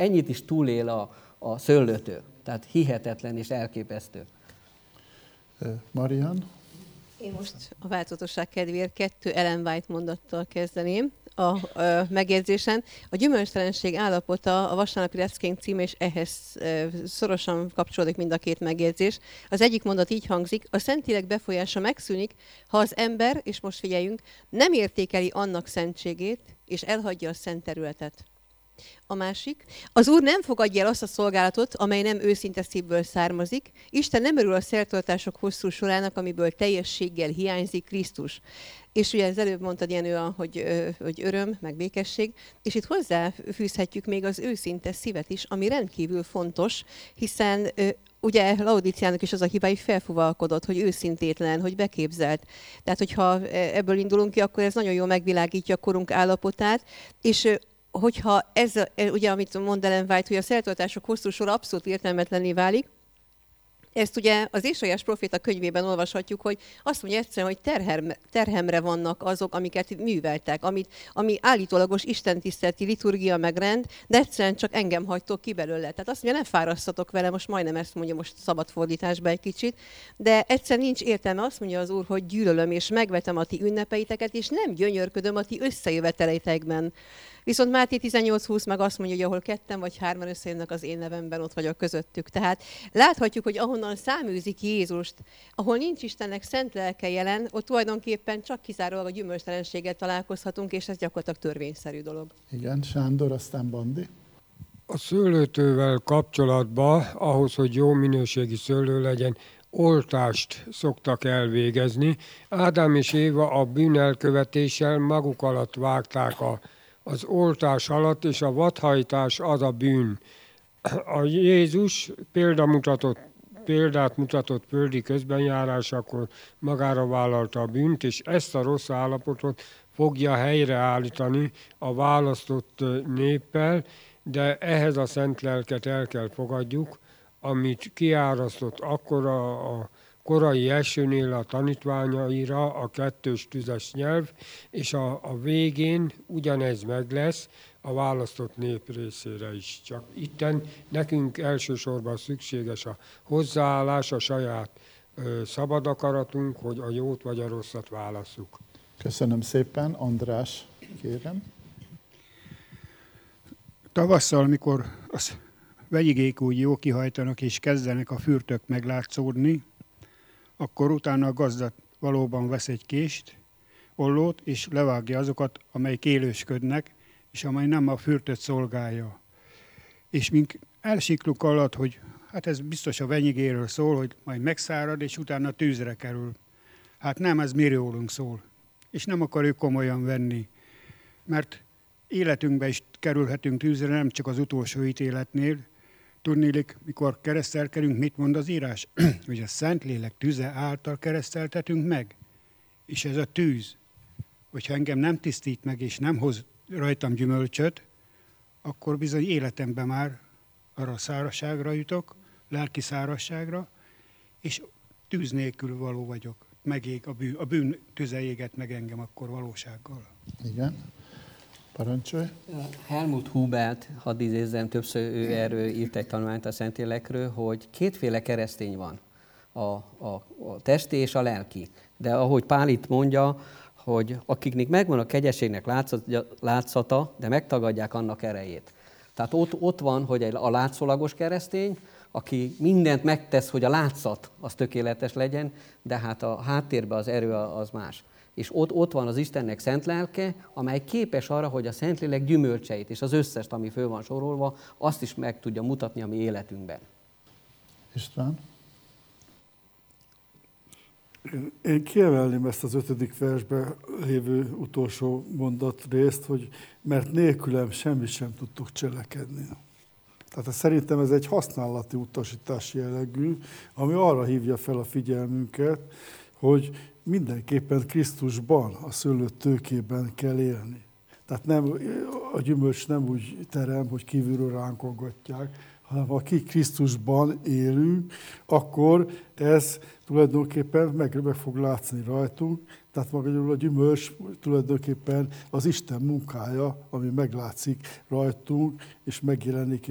ennyit is túlél a szőlőtől. Tehát hihetetlen és elképesztő. Marian? Én most a változatosság kedvéért 2 Ellen White mondattal kezdeném a megjegyzésen. A gyümölcstelenség állapota a vasárnapi leckénk címe, és ehhez szorosan kapcsolódik mind a 2 megjegyzés. Az egyik mondat így hangzik: a Szentlélek befolyása megszűnik, ha az ember, és most figyeljünk, nem értékeli annak szentségét, és elhagyja a szent területet. A másik: az Úr nem fogadja el azt a szolgálatot, amely nem őszinte szívből származik. Isten nem örül a szertartások hosszú sorának, amiből teljességgel hiányzik Krisztus. És ugye az előbb mondtad, Jenő, hogy öröm, meg békesség, és itt hozzáfűzhetjük még az őszinte szívet is, ami rendkívül fontos, hiszen ugye Laodiciának is az a hiba, hogy felfuvalkodott, hogy őszintétlen, hogy beképzelt. Tehát, hogyha ebből indulunk ki, akkor ez nagyon jól megvilágítja a korunk állapotát, és hogyha ez, ugye, amit mond Ellen White, hogy a szertartások hosszú sora abszolút értelmetlenné válik, ezt ugye az Ézsaiás próféta könyvében olvashatjuk, hogy azt mondja egyszerűen, hogy terhemre vannak azok, amiket műveltek, ami állítólagos istentiszteleti liturgia megrend, de egyszerűen csak engem hagytok ki belőle. Tehát azt mondja, ne fárasztatok vele, most majdnem ezt mondja most szabad fordításba egy kicsit, de egyszerűen nincs értelme, azt mondja az Úr, hogy gyűlölöm és megvetem a ti ünnepeiteket, és nem gyönyörködöm a ti összejöveteleitekben. Viszont Máté 18:20 meg azt mondja, hogy ahol 2 vagy 3 összejönnek az én nevemben, ott vagyok közöttük. Tehát láthatjuk, hogy ahonnan száműzik Jézust, ahol nincs Istennek szent lelke jelen, ott tulajdonképpen csak kizárólag a gyümölcstelenséggel találkozhatunk, és ez gyakorlatilag törvényszerű dolog. Igen, Sándor, aztán Bandi. A szőlőtővel kapcsolatban, ahhoz, hogy jó minőségi szőlő legyen, oltást szoktak elvégezni. Ádám és Éva a bűnelkövetéssel maguk alatt vágták az oltás alatt, és a vadhajtás az a bűn. A Jézus példát mutatott földi közbenjárásakor, magára vállalta a bűnt, és ezt a rossz állapotot fogja helyreállítani a választott néppel, de ehhez a szent lelket el kell fogadjuk, amit kiárasztott akkor a korai esőnél a tanítványaira a 2 tüzes nyelv, és a végén ugyanez meg lesz a választott nép részére is. Csak itten nekünk elsősorban szükséges a hozzáállás, a saját szabad akaratunk, hogy a jót vagy a rosszat válasszuk. Köszönöm szépen. András, kérem. Tavasszal, mikor az vegyigék úgy jó kihajtanak és kezdenek a fürtök meglátszódni, akkor utána a gazda valóban vesz egy kést, ollót, és levágja azokat, amelyek élősködnek, és amely nem a fürtöt szolgálja. És mink elsiklunk alatt, hogy hát ez biztos a venyigéről szól, hogy majd megszárad, és utána tűzre kerül. Hát nem, ez mi rólunk szól. És nem akarjuk komolyan venni, mert életünkbe is kerülhetünk tűzre, nem csak az utolsó ítéletnél. Tudnélik, mikor keresztelkedünk, mit mond az írás? Hogy a Szentlélek tüze által kereszteltetünk meg. És ez a tűz, hogyha engem nem tisztít meg, és nem hoz rajtam gyümölcsöt, akkor bizony életemben már arra a szárazságra jutok, lelki szárazságra, és tűz nélkül való vagyok. Megég a bűn tüze éget meg engem akkor valósággal. Igen. Parancsolj. Helmut Hubert, hadd idézzem, többször ő erről írt egy tanulmányt a Szentlélekről, hogy 2 keresztény van, a testi és a lelki. De ahogy Pál itt mondja, hogy akiknek megvan a kegyességnek látszata, de megtagadják annak erejét. Tehát ott van, hogy a látszólagos keresztény, aki mindent megtesz, hogy a látszat az tökéletes legyen, de hát a háttérben az erő az más. És ott van az Istennek szent lelke, amely képes arra, hogy a Szentlélek gyümölcseit és az összest, ami föl van sorolva, azt is meg tudja mutatni a mi életünkben. István? Én kiemelném ezt az 5. versben lévő utolsó mondatrészt, hogy mert nélkülem semmit sem tudtok cselekedni. Tehát szerintem ez egy használati utasítás jellegű, ami arra hívja fel a figyelmünket, hogy mindenképpen Krisztusban, a szőlőt tőkében kell élni. Tehát nem, a gyümölcs nem úgy terem, hogy kívülről ránkolgatják, hanem ha Krisztusban élünk, akkor ez tulajdonképpen meg fog látszani rajtunk. Tehát maga a gyümölcs tulajdonképpen az Isten munkája, ami meglátszik rajtunk, és megjelenik